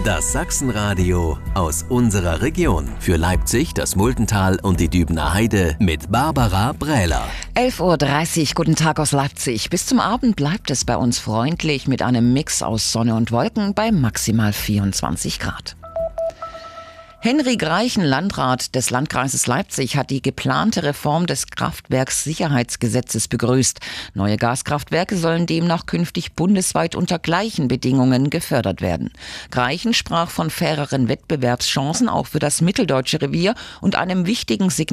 Das Sachsenradio aus unserer Region. Für Leipzig, das Multental und die Dübener Heide mit Barbara Brähler. 11.30 Uhr, guten Tag aus Leipzig. Bis zum Abend bleibt es bei uns freundlich mit einem Mix aus Sonne und Wolken bei maximal 24 Grad. Henrik Reichen, Landrat des Landkreises Leipzig, hat die geplante Reform des Kraftwerkssicherheitsgesetzes begrüßt. Neue Gaskraftwerke sollen demnach künftig bundesweit unter gleichen Bedingungen gefördert werden. Reichen sprach von faireren Wettbewerbschancen auch für das mitteldeutsche Revier und einem wichtigen Signal